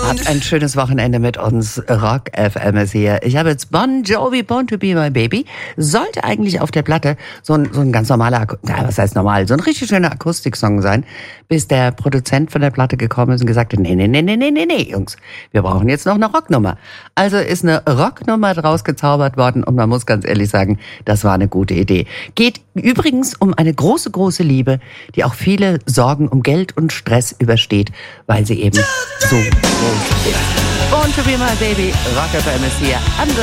Habt ein schönes Wochenende mit uns. Rock FM ist hier. Ich habe jetzt Bon Jovi, Born to Be My Baby. Sollte eigentlich auf der Platte so ein ganz normaler, was heißt normal, so ein richtig schöner Akustiksong sein, bis der Produzent von der Platte gekommen ist und gesagt hat, nee, Jungs, wir brauchen jetzt noch eine Rocknummer. Also ist eine Rocknummer draus gezaubert worden und man muss ganz ehrlich sagen, das war eine gute Idee. Geht übrigens um eine große, große Liebe, die auch viele Sorgen um Geld und Stress übersteht, weil sie eben so groß ist. Born to Be My Baby, Rock FM ist hier.